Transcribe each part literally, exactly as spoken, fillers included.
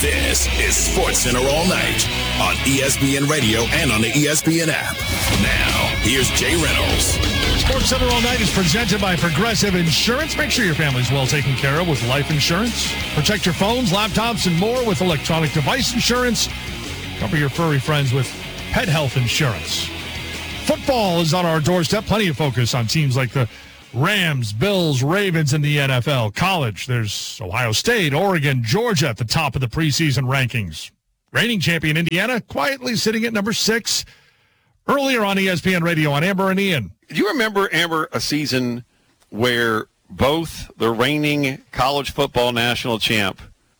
This is Sports Center All Night on E S P N Radio and on the E S P N app. Now, here's Jay Reynolds. Sports Center All Night is presented by Progressive Insurance. Make sure your family's well taken care of with life insurance. Protect your phones, laptops, and more with electronic device insurance. Cover your furry friends with pet health insurance. Football is on our doorstep. Plenty of focus on teams like the Rams, Bills, Ravens in the N F L. College, there's Ohio State, Oregon, Georgia at the top of the preseason rankings. Reigning champion Indiana quietly sitting at number six. Earlier on E S P N Radio on Amber and Ian. Do you remember, Amber, a season where both the reigning college football national champ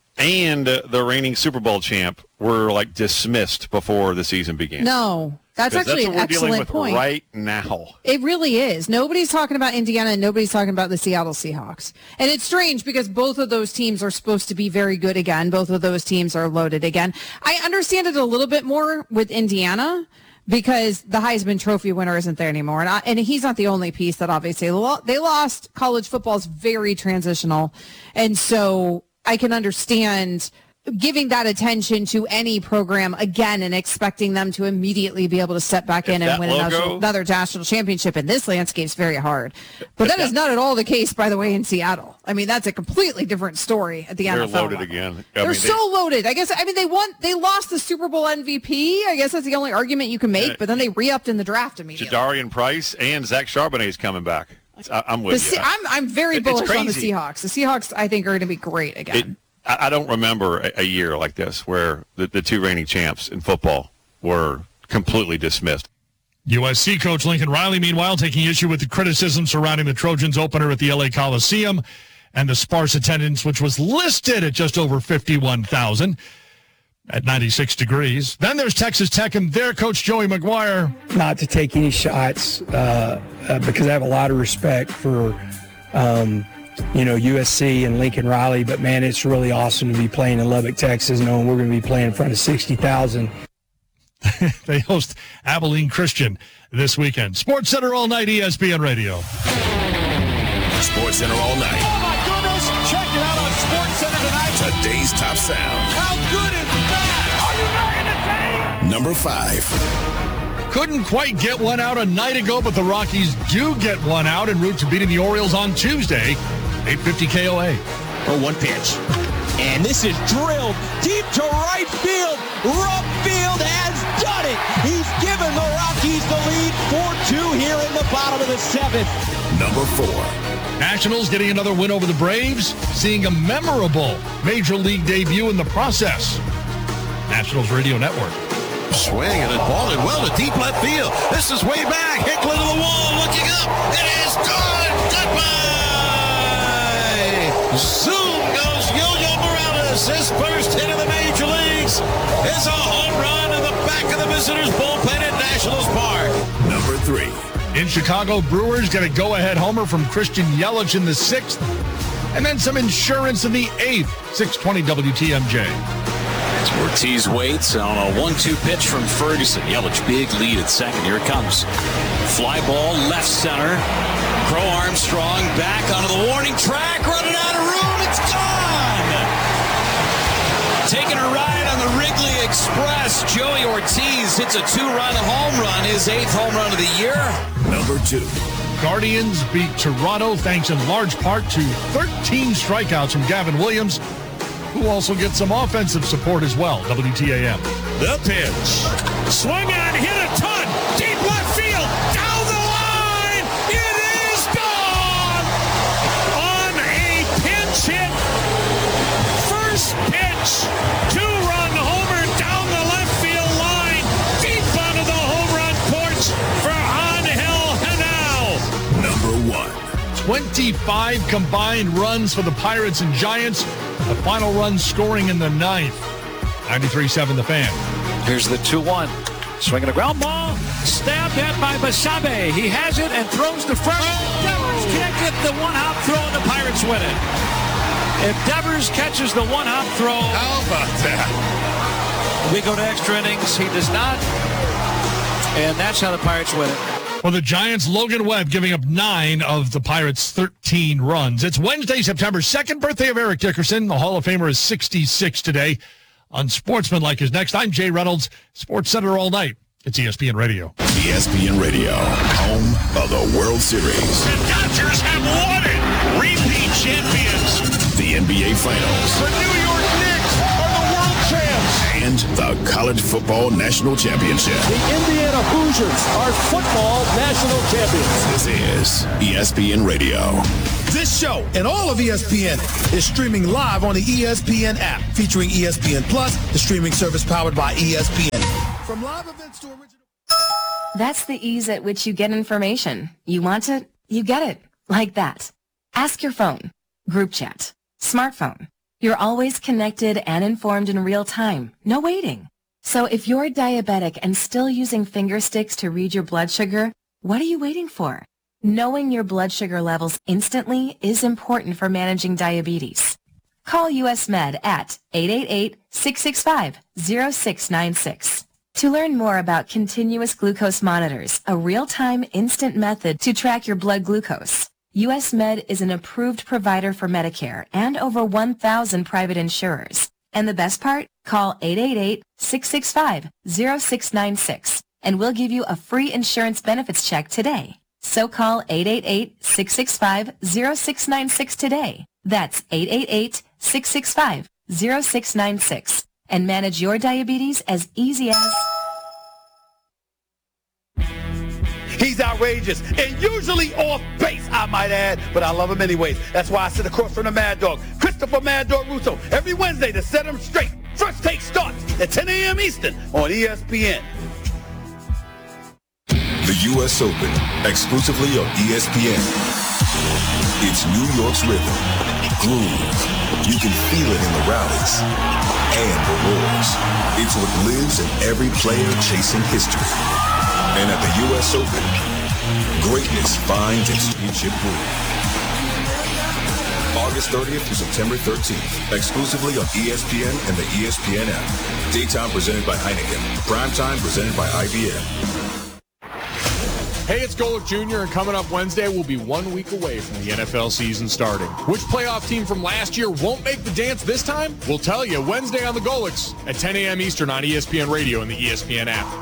and the reigning Super Bowl champ were, like, dismissed before the season began? No. That's actually that's an excellent point. Right now. It really is. Nobody's talking about Indiana and nobody's talking about the Seattle Seahawks. And it's strange because both of those teams are supposed to be very good again. Both of those teams are loaded again. I understand it a little bit more with Indiana because the Heisman Trophy winner isn't there anymore. And, I, and he's not the only piece that obviously they lost. College football is very transitional. And so I can understand giving that attention to any program again and expecting them to immediately be able to step back in and win logo, another, another national championship in this landscape is very hard. But that is not at all the case, by the way, in Seattle. I mean, that's a completely different story at the N F L They're loaded level. again. I They're mean, so they, loaded. I guess, I mean, they won, they lost the Super Bowl M V P. I guess that's the only argument you can make, yeah, but then they re-upped in the draft immediately. Jadarian Price and Zach Charbonnet is coming back. I, I'm with the, you. I'm, I'm very it, bullish on the Seahawks. The Seahawks, I think, are going to be great again. It, I don't remember a, a year like this where the, the two reigning champs in football were completely dismissed. U S C coach Lincoln Riley, meanwhile, taking issue with the criticism surrounding the Trojans opener at the L A Coliseum and the sparse attendance, which was listed at just over fifty-one thousand at ninety-six degrees. Then there's Texas Tech and their coach Joey McGuire. Not to take any shots uh, uh, because I have a lot of respect for um, – you know, U S C and Lincoln Riley, but man, it's really awesome to be playing in Lubbock, Texas, knowing we're going to be playing in front of sixty thousand. They host Abilene Christian this weekend. Sports Center All Night, E S P N Radio. Sports Center All Night. Oh my goodness, check it out on Sports Center tonight. Today's top sound. How good is that? Are you not entertained? Number five. Couldn't quite get one out a night ago, but the Rockies do get one out en route to beating the Orioles on Tuesday. eight fifty K O A. Oh, one pitch. And this is drilled deep to right field. Rupfield has done it. He's given the Rockies the lead four two here in the bottom of the seventh. Number four. Nationals getting another win over the Braves, seeing a memorable Major League debut in the process. Nationals Radio Network. Swing and it balled well to deep left field. This is way back. Hicklin to the wall, looking up. It is good. Goodbye. Zoom goes Yo-Yo Morales. His first hit of the major leagues is a home run in the back of the visitors' bullpen at Nationals Park. Number three. In Chicago, Brewers get a go-ahead homer from Christian Yelich in the sixth, and then some insurance in the eighth. six twenty W T M J. Ortiz waits on a one two pitch from Ferguson. Yelich, big lead at second. Here it comes. Fly ball, left center. Crow Armstrong back onto the warning track, running out of room. It's gone! Taking a ride on the Wrigley Express, Joey Ortiz hits a two-run home run, his eighth home run of the year. Number two. Guardians beat Toronto thanks in large part to thirteen strikeouts from Gavin Williams, who also gets some offensive support as well. W T A M. The pitch. Swung on, hit a ton. Deep left field. Down the line. It is gone. On a pinch hit. First pitch. Two-run homer down the left field line. Deep onto the home run porch for Angel Henao. Number one. twenty-five combined runs for the Pirates and Giants. The final run scoring in the ninth. ninety-three seven The Fan. Here's the two one. Swinging a ground ball. Stabbed at by Basabe. He has it and throws to first. Devers can't get the one-hop throw and the Pirates win it. If Devers catches the one-hop throw. How about that? We go to extra innings. He does not. And that's how the Pirates win it. For the Giants, Logan Webb giving up nine of the Pirates' thirteen runs. It's Wednesday, September second, birthday of Eric Dickerson. The Hall of Famer is sixty-six today. Unsportsmanlike is next. I'm Jay Reynolds, Sports Center all night. It's E S P N Radio. E S P N Radio, home of the World Series. The Dodgers have won it. Repeat champions. The N B A Finals. The New York Knicks are the world champs. And the College Football National Championship. The Indiana Hoosiers are football national champions. This is E S P N Radio. This show and all of E S P N is streaming live on the E S P N app, featuring E S P N Plus, the streaming service powered by E S P N. From live events to original... That's the ease at which you get information. You want it, you get it. Like that. Ask your phone. Group chat. Smartphone. You're always connected and informed in real time. No waiting. So if you're diabetic and still using finger sticks to read your blood sugar, what are you waiting for? Knowing your blood sugar levels instantly is important for managing diabetes. Call U S Med at eight eight eight, six six five, zero six nine six. To learn more about continuous glucose monitors, a real-time instant method to track your blood glucose, U S Med is an approved provider for Medicare and over one thousand private insurers. And the best part? Call eight eight eight, six six five, zero six nine six and we'll give you a free insurance benefits check today. So call eight eight eight, six six five, zero six nine six today. That's eight eight eight, six six five, zero six nine six. And manage your diabetes as easy as... He's outrageous and usually off base, I might add, but I love him anyways. That's why I sit across from the Mad Dog, Christopher Mad Dog Russo, every Wednesday to set him straight. First Take starts at ten a.m. Eastern on E S P N. The U S Open, exclusively on E S P N. It's New York's rhythm, groove. You can feel it in the rallies and the roars. It's what lives in every player chasing history. And at the U S Open, greatness finds its championship groove. August thirtieth through September thirteenth, exclusively on E S P N and the E S P N app. Daytime presented by Heineken. Primetime presented by I B M. Hey, it's Golick Junior, and coming up Wednesday, we'll be one week away from the N F L season starting. Which playoff team from last year won't make the dance this time? We'll tell you Wednesday on the Golicks at ten a.m. Eastern on E S P N Radio and the E S P N app.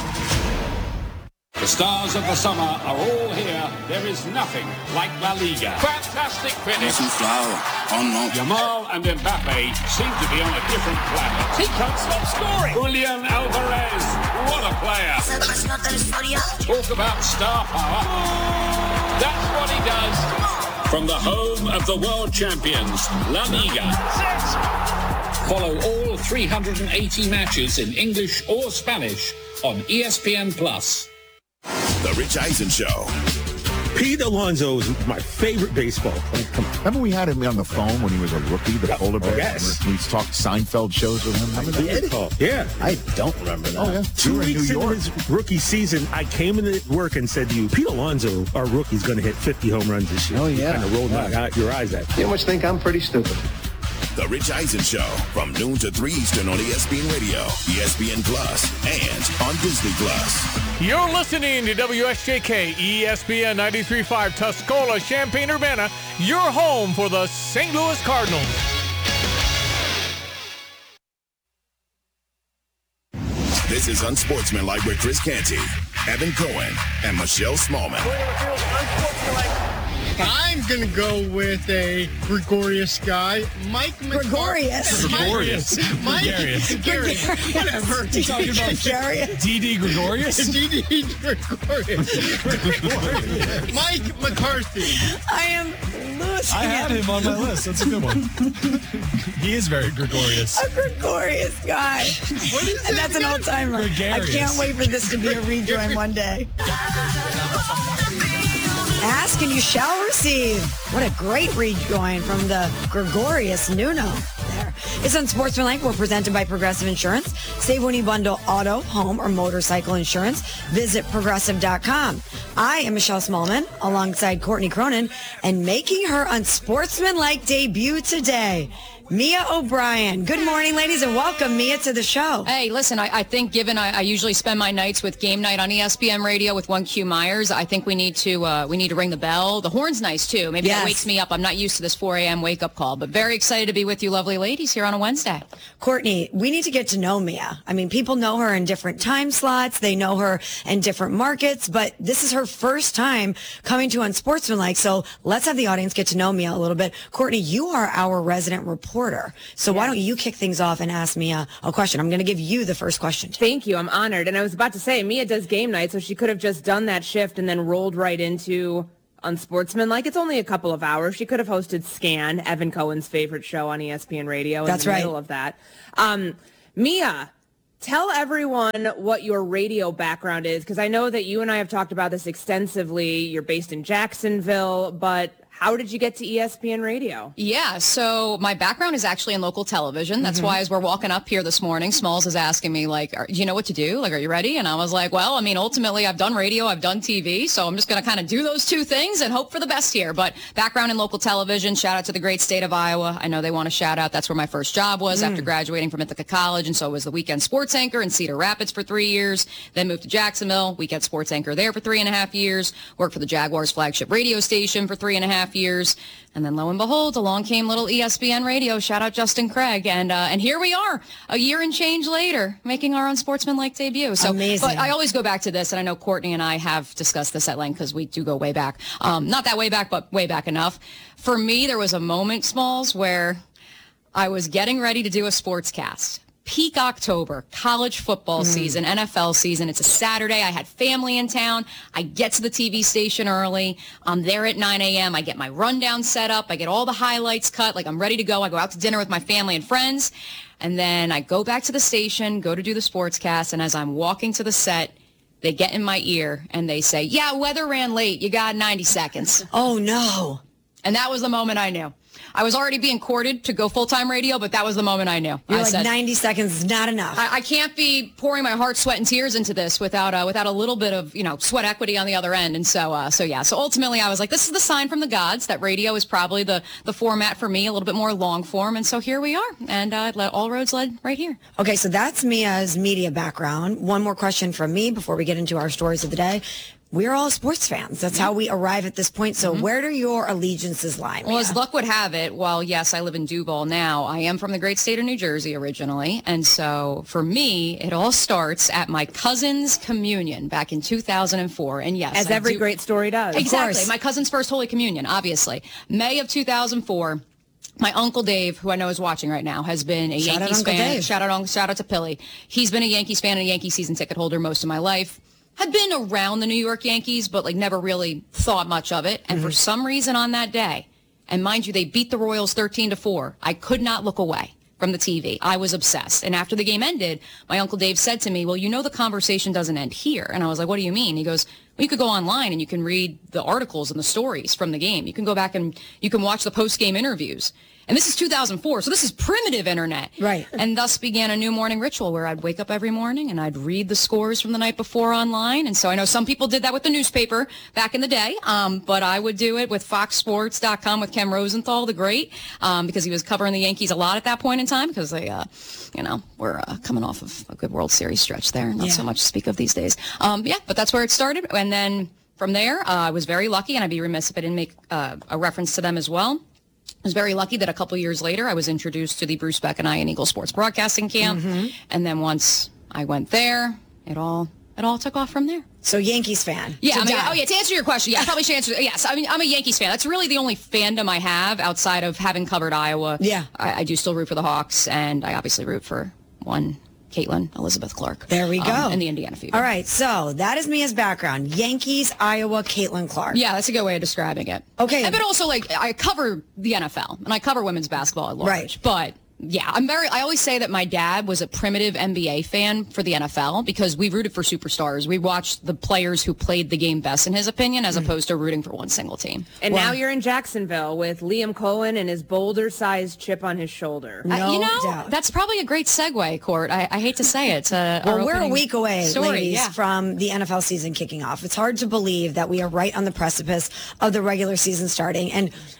The stars of the summer are all here. There is nothing like La Liga. Fantastic finish. Yamal and Mbappe seem to be on a different planet. He can't stop scoring. Julian Alvarez, what a player. Talk about star power. That's what he does. From the home of the world champions, La Liga. Follow all three hundred eighty matches in English or Spanish on E S P N Plus. The Rich Eisen Show. Pete Alonso is my favorite baseball player. Remember we had him on the phone when he was a rookie, the yeah. polar bear? Oh, yes. We talked Seinfeld shows with him. I did? Yeah. I don't remember that. Oh, yeah. Two weeks into his rookie season, I came into work and said to you, Pete Alonso, our rookie, is going to hit fifty home runs this year. Oh, yeah. You kind of rolled yeah. your eyes at me. You must think I'm pretty stupid. The Rich Eisen Show, from noon to three Eastern on E S P N Radio, E S P N Plus, and on Disney Plus. You're listening to W S J K, E S P N ninety-three point five, Tuscola, Champaign-Urbana, your home for the Saint Louis Cardinals. This is Unsportsmanlike with Chris Canty, Evan Cohen, and Michelle Smallman. I'm going to go with a gregarious guy. Mike Gregorius. Gregorius. Mike Gregarious. Gregarious. Whatever. You're talking about Gregarious. D D Gregorius? D D Gregorius. Gregorius. Mike McCarthy. I am losing I had him on my list. That's a good one. He is very gregarious. A gregarious guy. What is and that's again? an old-timer. Gregarious. I can't wait for this to be a rejoin one day. Ask and you shall receive. What a great rejoin from the Gregorius Nuno there. It's Unsportsmanlike. We're presented by Progressive Insurance. Save when you bundle auto, home, or motorcycle insurance. Visit progressive dot com. I am Michelle Smallman alongside Courtney Cronin, and making her Unsportsmanlike debut today, Mia O'Brien. Good morning, ladies, and welcome, Mia, to the show. Hey, listen, I, I think given I, I usually spend my nights with Game Night on E S P N Radio with one Q Myers, I think we need to uh, we need to ring the bell. The horn's nice, too. Maybe Yes. that wakes me up. I'm not used to this four a.m. wake-up call, but very excited to be with you lovely ladies here on a Wednesday. Courtney, we need to get to know Mia. I mean, people know her in different time slots. They know her in different markets, but this is her first time coming to Unsportsmanlike, so let's have the audience get to know Mia a little bit. Courtney, you are our resident reporter, so why don't you kick things off and ask Mia a question? I'm going to give you the first question. Thank you. I'm honored. And I was about to say, Mia does Game Night, so she could have just done that shift and then rolled right into Unsportsmanlike. It's only a couple of hours. She could have hosted Scan, Evan Cohen's favorite show on E S P N Radio. That's in the right. middle of that. Um, Mia, tell everyone what your radio background is, because I know that you and I have talked about this extensively. You're based in Jacksonville, but how did you get to E S P N Radio? Yeah, so my background is actually in local television. That's Mm-hmm. why as we're walking up here this morning, Smalls is asking me, like, are, do you know what to do? Like, are you ready? And I was like, well, I mean, ultimately, I've done radio, I've done T V, so I'm just going to kind of do those two things and hope for the best here. But background in local television, shout out to the great state of Iowa. I know they want to shout out. That's where my first job was Mm. after graduating from Ithaca College, and so I was the weekend sports anchor in Cedar Rapids for three years, then moved to Jacksonville, weekend sports anchor there for three and a half years, worked for the Jaguars flagship radio station for three and a half years. And then lo and behold, along came little E S P N Radio. Shout out Justin Craig. And uh, and here we are, a year and change later, making our Unsportsmanlike debut. So, Amazing. But I always go back to this, and I know Courtney and I have discussed this at length because we do go way back. Um, not that way back, but way back enough. For me, there was a moment, Smalls, where I was getting ready to do a sportscast. Peak October, college football Mm. season, N F L season. It's a Saturday. I had family in town. I get to the T V station early. I'm there at nine a.m. I get my rundown set up. I get all the highlights cut. Like, I'm ready to go. I go out to dinner with my family and friends. And then I go back to the station, go to do the sportscast. And as I'm walking to the set, they get in my ear and they say, yeah, weather ran late. You got ninety seconds. Oh, no. And that was the moment I knew. I was already being courted to go full-time radio, but that was the moment I knew. You're I like, said, ninety seconds is not enough. I, I can't be pouring my heart, sweat, and tears into this without uh, without a little bit of, you know, sweat equity on the other end. And so, uh, so yeah. So ultimately, I was like, this is the sign from the gods that radio is probably the the format for me, a little bit more long form. And so here we are. And uh, le- all roads led right here. Okay, so that's Mia's media background. One more question from me before we get into our stories of the day. We're all sports fans. That's how we arrive at this point. So where do your allegiances lie, Mia? Well, as luck would have it, while yes, I live in Duval now, I am from the great state of New Jersey originally. And so for me, it all starts at my cousin's communion back in two thousand four. And yes, As I every do- great story does. Exactly. My cousin's first Holy Communion, obviously. May of two thousand four. My Uncle Dave, who I know is watching right now, has been a Shout out Yankees Uncle fan. Dave. Shout out, Uncle- shout out to Pilly. He's been a Yankees fan and a Yankee season ticket holder most of my life. Had been around the New York Yankees, but like never really thought much of it. And for some reason on that day, and mind you, they beat the Royals thirteen to four. I could not look away from the T V. I was obsessed. And after the game ended, my Uncle Dave said to me, well, you know the conversation doesn't end here. And I was like, what do you mean? He goes, well, you could go online and you can read the articles and the stories from the game. You can go back and you can watch the post-game interviews. And this is two thousand four, so this is primitive internet. Right. And thus began a new morning ritual where I'd wake up every morning and I'd read the scores from the night before online. And so I know some people did that with the newspaper back in the day, um, but I would do it with fox sports dot com with Ken Rosenthal, the great, um, because he was covering the Yankees a lot at that point in time because they, uh, you know, were uh, coming off of a good World Series stretch there. Not Yeah. so much to speak of these days. Um, yeah, but that's where it started. And then from there, uh, I was very lucky, and I'd be remiss if I didn't make uh, a reference to them as well. I was very lucky that a couple years later, I was introduced to the Bruce Beck and I and Eagle Sports Broadcasting Camp. Mhm. And then once I went there, it all it all took off from there. So Yankees fan. Yeah, To I mean, die. oh yeah, to answer your question, yeah, I probably should answer, yes, I mean, I'm a Yankees fan. That's really the only fandom I have outside of having covered Iowa. Yeah. I, I do still root for the Hawks, and I obviously root for one Caitlin Elizabeth Clark. There we go. Um, and the Indiana Fever. All right, so that is Mia's background. Yankees, Iowa, Caitlin Clark. Yeah, that's a good way of describing it. Okay. And, but also, like, I cover the N F L, and I cover women's basketball at large. Right. But, yeah, I'm very, I always say that my dad was a primitive N B A fan for the N F L because we rooted for superstars. We watched the players who played the game best, in his opinion, as opposed to rooting for one single team. And Well, now you're in Jacksonville with Liam Cohen and his boulder-sized chip on his shoulder. I- you know, that's probably a great segue, Court. I, I hate to say it. Uh, Well, our we're a opening week away, story, ladies, yeah. from the N F L season kicking off. It's hard to believe that we are right on the precipice of the regular season starting. And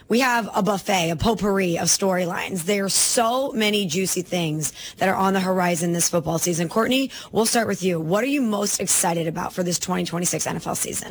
we have a buffet, a potpourri of storylines. There are so many juicy things that are on the horizon this football season. Courtney, we'll start with you. What are you most excited about for this twenty twenty-six N F L season?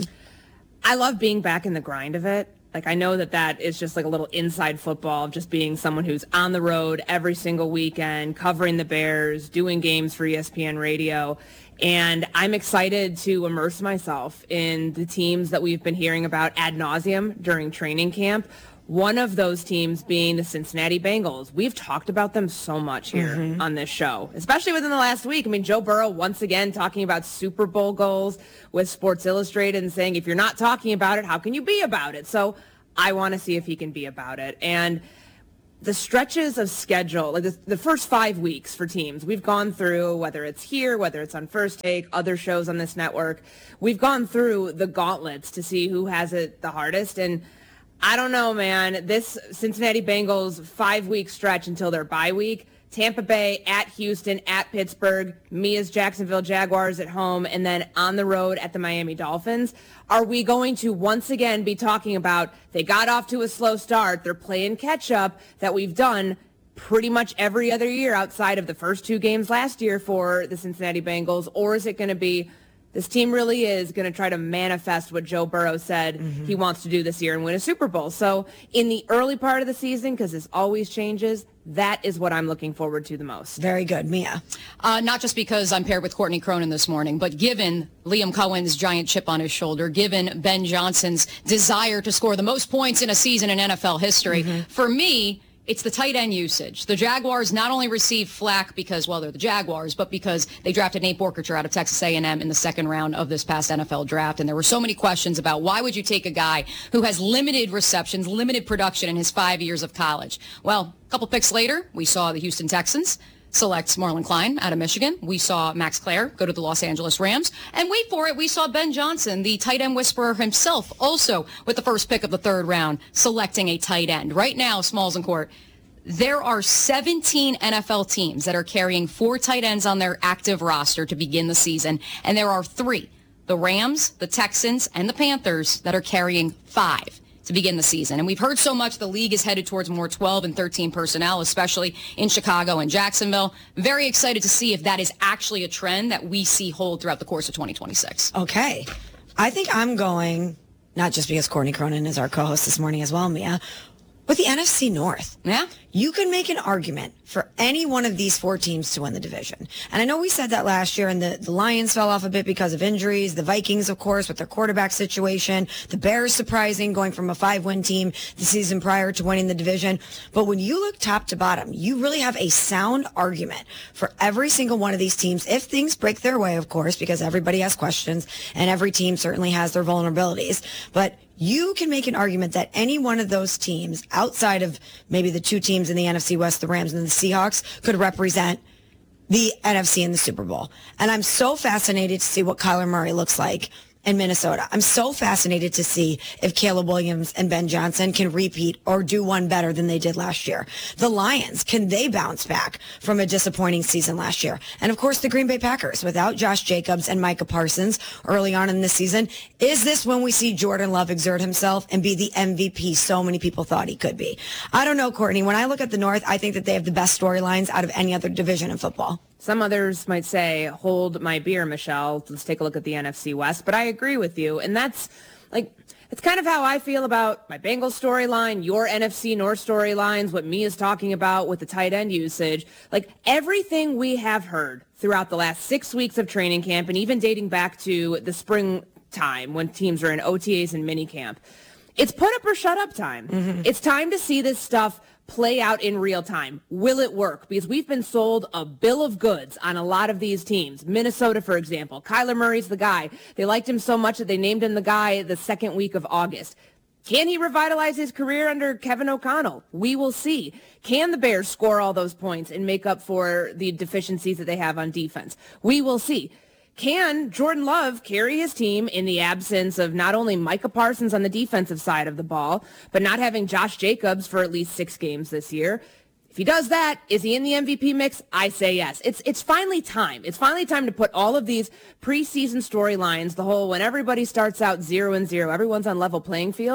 I love being back in the grind of it. Like, I know that that is just like a little inside football of just being someone who's on the road every single weekend, covering the Bears, doing games for E S P N Radio. And I'm excited to immerse myself in the teams that we've been hearing about ad nauseum during training camp. One of those teams being the Cincinnati Bengals. We've talked about them so much here mm-hmm. on this show, especially within the last week. I mean, Joe Burrow once again talking about Super Bowl goals with Sports Illustrated and saying, if you're not talking about it, how can you be about it? So I want to see if he can be about it. And the stretches of schedule, like the, the first five weeks for teams, we've gone through, whether it's here, whether it's on First Take, other shows on this network, we've gone through the gauntlets to see who has it the hardest. And I don't know, man. This Cincinnati Bengals five-week stretch until their bye week, Tampa Bay, at Houston, at Pittsburgh, me as Jacksonville Jaguars at home, and then on the road at the Miami Dolphins. Are we going to once again be talking about they got off to a slow start, they're playing catch-up that we've done pretty much every other year outside of the first two games last year for the Cincinnati Bengals, or is it going to be this team really is going to try to manifest what Joe Burrow said mm-hmm. he wants to do this year and win a Super Bowl? So in the early part of the season, because this always changes, that is what I'm looking forward to the most. Very good. Mia? Uh, not just because I'm paired with Courtney Cronin this morning, but given Liam Cohen's giant chip on his shoulder, given Ben Johnson's desire to score the most points in a season in N F L history, mm-hmm. for me, it's the tight end usage. The Jaguars not only received flack because, well, they're the Jaguars, but because they drafted Nate Borkacher out of Texas A and M in the second round of this past N F L draft. And there were so many questions about why would you take a guy who has limited receptions, limited production in his five years of college? Well, a couple picks later, we saw the Houston Texans select Marlon Klein out of Michigan. We saw Max Clare go to the Los Angeles Rams. And wait for it, we saw Ben Johnson, the tight end whisperer himself, also with the first pick of the third round, selecting a tight end. Right now, Smalls and Court, there are seventeen N F L teams that are carrying four tight ends on their active roster to begin the season. And there are three, the Rams, the Texans, and the Panthers, that are carrying five to begin the season. And we've heard so much the league is headed towards more twelve and thirteen personnel, especially in Chicago and Jacksonville. Very excited to see if that is actually a trend that we see hold throughout the course of twenty twenty-six. Okay. I think I'm going, not just because Courtney Cronin is our co-host this morning as well, Mia, with the N F C North. Yeah. You can make an argument for any one of these four teams to win the division. And I know we said that last year, and the, the Lions fell off a bit because of injuries. The Vikings, of course, with their quarterback situation. The Bears surprising, going from a five-win team the season prior to winning the division. But when you look top to bottom, you really have a sound argument for every single one of these teams, if things break their way, of course, because everybody has questions, and every team certainly has their vulnerabilities. But you can make an argument that any one of those teams, outside of maybe the two teams in the N F C West, the Rams and the Seahawks, could represent the N F C in the Super Bowl. And I'm so fascinated to see what Kyler Murray looks like in Minnesota. I'm so fascinated to see if Caleb Williams and Ben Johnson can repeat or do one better than they did last year. The Lions, can they bounce back from a disappointing season last year? And of course, the Green Bay Packers, without Josh Jacobs and Micah Parsons early on in the season. Is this when we see Jordan Love exert himself and be the M V P so many people thought he could be? I don't know, Courtney. When I look at the North, I think that they have the best storylines out of any other division in football. Some others might say, hold my beer, Michelle. Let's take a look at the N F C West. But I agree with you. And that's like, it's kind of how I feel about my Bengals storyline, your N F C North storylines, what Mia's talking about with the tight end usage. Like, everything we have heard throughout the last six weeks of training camp, and even dating back to the springtime when teams are in O T As and minicamp, it's put up or shut up time. Mm-hmm. It's time to see this stuff play out in real time. Will it work? Because we've been sold a bill of goods on a lot of these teams. Minnesota, for example. Kyler Murray's the guy. They liked him so much that they named him the guy the second week of August. Can he revitalize his career under Kevin O'Connell? We will see. Can the Bears score all those points and make up for the deficiencies that they have on defense? We will see. Can Jordan Love carry his team in the absence of not only Micah Parsons on the defensive side of the ball, but not having Josh Jacobs for at least six games this year? If he does that, is he in the M V P mix? I say yes. It's it's finally time. It's finally time to put all of these preseason storylines, the whole when everybody starts out zero and zero, everyone's on level playing field.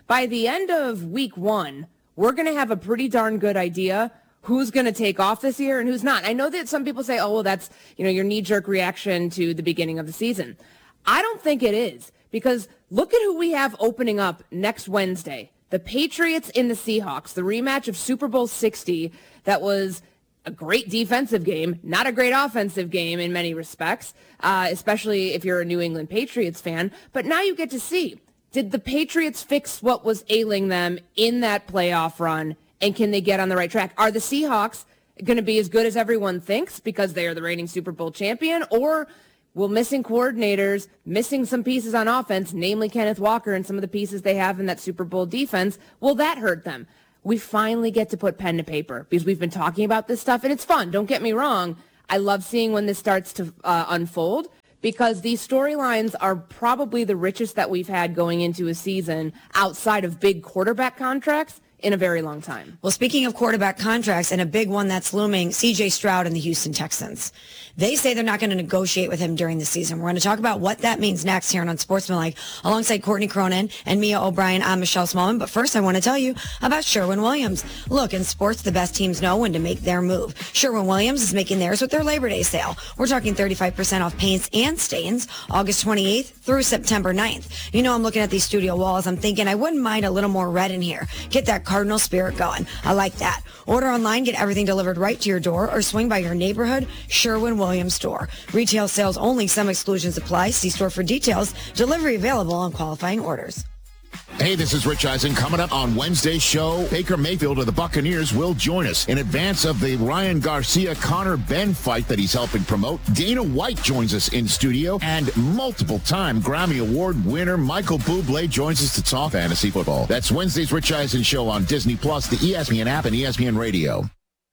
by the end of week one, we're going to have a pretty darn good idea who's going to take off this year and who's not. I know that some people say, oh, well, that's, you know, your knee-jerk reaction to the beginning of the season. I don't think it is, because look at who we have opening up next Wednesday. The Patriots in the Seahawks, the rematch of Super Bowl sixty. That was a great defensive game, not a great offensive game in many respects, uh, especially if you're a New England Patriots fan. But now you get to see, did the Patriots fix what was ailing them in that playoff run, and can they get on the right track? Are the Seahawks going to be as good as everyone thinks because they are the reigning Super Bowl champion, or will missing coordinators, missing some pieces on offense, namely Kenneth Walker and some of the pieces they have in that Super Bowl defense, will that hurt them? We finally get to put pen to paper because we've been talking about this stuff, and it's fun. Don't get me wrong. I love seeing when this starts to uh, unfold, because these storylines are probably the richest that we've had going into a season outside of big quarterback contracts in a very long time. Well, speaking of quarterback contracts, and a big one that's looming, C J Stroud and the Houston Texans. They say they're not going to negotiate with him during the season. We're going to talk about what that means next here on Sportsmanlike, alongside Courtney Cronin and Mia O'Brien. I'm Michelle Smallman. But first, I want to tell you about Sherwin-Williams. Look, in sports, the best teams know when to make their move. Sherwin-Williams is making theirs with their Labor Day sale. We're talking thirty-five percent off paints and stains, August twenty-eighth through September ninth. You know, I'm looking at these studio walls. I'm thinking I wouldn't mind a little more red in here. Get that Cardinal spirit going. I like that. Order online, get everything delivered right to your door, or swing by your neighborhood Sherwin-Williams store. Retail sales only. Some exclusions apply. See store for details. Delivery available on qualifying orders. Hey, this is Rich Eisen. Coming up on Wednesday's show, Baker Mayfield of the Buccaneers will join us in advance of the Ryan Garcia-Connor Ben fight that he's helping promote. Dana White joins us in studio, and multiple-time Grammy Award winner Michael Bublé joins us to talk fantasy football. That's Wednesday's Rich Eisen show on Disney Plus, the E S P N app, and E S P N Radio.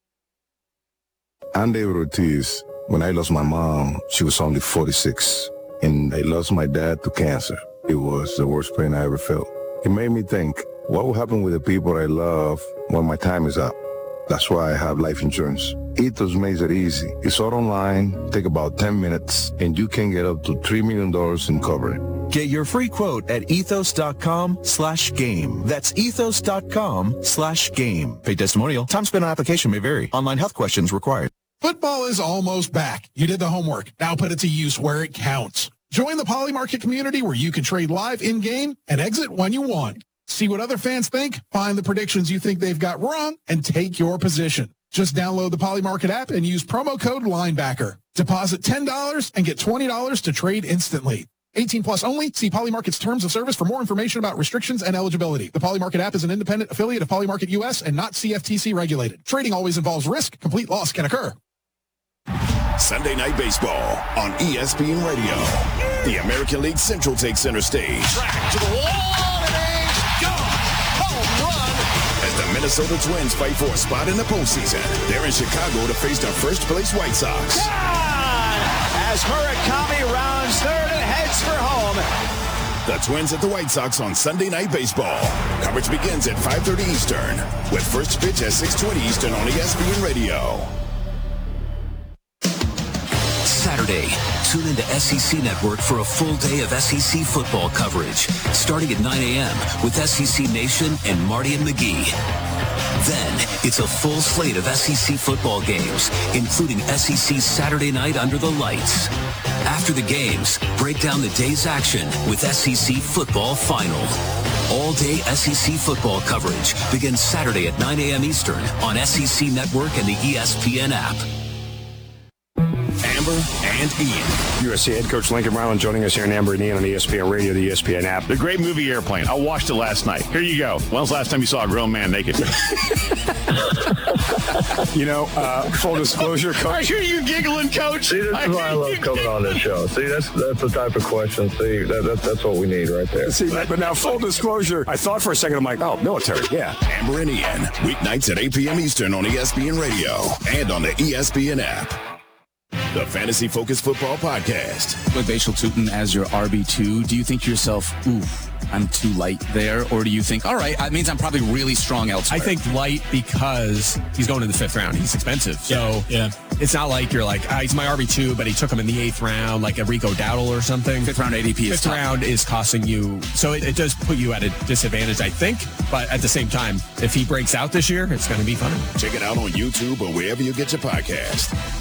I'm David Ortiz. When I lost my mom, she was only forty-six, and I lost my dad to cancer. It was the worst pain I ever felt. It made me think, what will happen with the people I love when my time is up? That's why I have life insurance. Ethos makes it easy. It's all online, take about ten minutes, and you can get up to three million dollars in coverage. Get your free quote at ethos.com slash game. That's ethos.com slash game. Paid testimonial. Time spent on application may vary. Online health questions required. Football is almost back. You did the homework. Now put it to use where it counts. Join the Poly Market community where you can trade live in-game and exit when you want. See what other fans think, find the predictions you think they've got wrong, and take your position. Just download the Poly Market app and use promo code Linebacker. Deposit ten dollars and get twenty dollars to trade instantly. eighteen plus only. See Poly Market's terms of service for more information about restrictions and eligibility. The Poly Market app is an independent affiliate of Poly Market U S and not C F T C regulated. Trading always involves risk. Complete loss can occur. Sunday Night Baseball on E S P N Radio. The American League Central takes center stage. Track to the wall, and it's gone. Home run. As the Minnesota Twins fight for a spot in the postseason, they're in Chicago to face the first-place White Sox. God! As Murakami rounds third and heads for home. The Twins at the White Sox on Sunday Night Baseball. Coverage begins at five thirty Eastern, with first pitch at six twenty Eastern on E S P N Radio. Saturday, tune into S E C Network for a full day of S E C football coverage, starting at nine a.m. with S E C Nation and Marty and McGee. Then, it's a full slate of S E C football games, including S E C Saturday Night Under the Lights. After the games, break down the day's action with S E C Football Final. All-day S E C football coverage begins Saturday at nine a.m. Eastern on S E C Network and the E S P N app. Amber and Ian. U S C head coach Lincoln Riley joining us here in Amber and Ian on E S P N Radio, the E S P N app. The great movie Airplane. I watched it last night. Here you go. When's the last time you saw a grown man naked? You know, uh, full disclosure, coach. I hear you giggling, coach. See, this I is why I love coming on this show. See, that's that's the type of question. See, that, that, that's what we need right there. See, but now full disclosure, I thought for a second, I'm like, oh, military, yeah. Amber and Ian, weeknights at eight p.m. Eastern on E S P N Radio and on the E S P N app. The Fantasy Focus Football Podcast. With Bashal Tutin as your R B two, do you think to yourself, ooh, I'm too light there? Or do you think, all right, that means I'm probably really strong elsewhere? I think light because he's going in the fifth round. He's expensive. So yeah. It's not like you're like, ah, he's my R B two, but he took him in the eighth round, like a Rico Dowdle or something. Fifth round A D P Fifth is tough. round is costing you. So it, it does put you at a disadvantage, I think. But at the same time, if he breaks out this year, it's going to be fun. Check it out on YouTube or wherever you get your podcast.